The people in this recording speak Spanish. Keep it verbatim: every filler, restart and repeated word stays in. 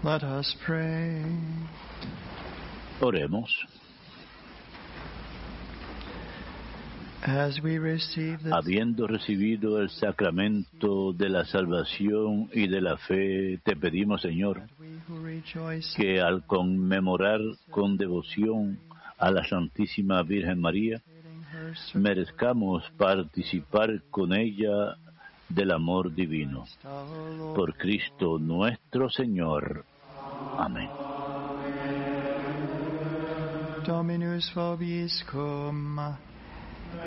Let us pray. Oremos. As we receive the... Habiendo recibido el sacramento de la salvación y de la fe, te pedimos, Señor, que al conmemorar con devoción a la Santísima Virgen María, merezcamos participar con ella del amor divino. Por Cristo nuestro Señor. Amén. Dominus vobiscum.